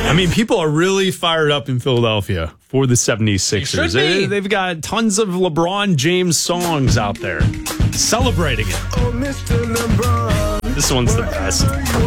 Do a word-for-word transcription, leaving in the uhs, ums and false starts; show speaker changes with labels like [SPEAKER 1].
[SPEAKER 1] I mean, people are really fired up in Philadelphia for the seventy-sixers.
[SPEAKER 2] They should be.
[SPEAKER 1] They, they've got tons of LeBron James songs out there celebrating it. This one's the best.